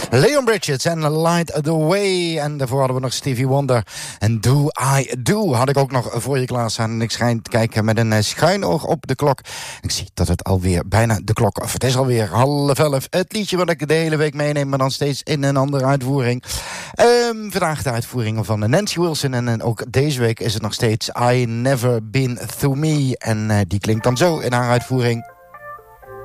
Leon Bridges en Light the Way. En daarvoor hadden we nog Stevie Wonder. En Do I Do had ik ook nog voor je klaarstaan. En ik schijn te kijken met een schuin oog op de klok. Ik zie dat het alweer bijna de klok... Of het is alweer 10:30. Het liedje wat ik de hele week meeneem, maar dan steeds in een andere uitvoering. Vandaag de uitvoering van Nancy Wilson. En ook deze week is het nog steeds I Never Been Through Me. En die klinkt dan zo in haar uitvoering.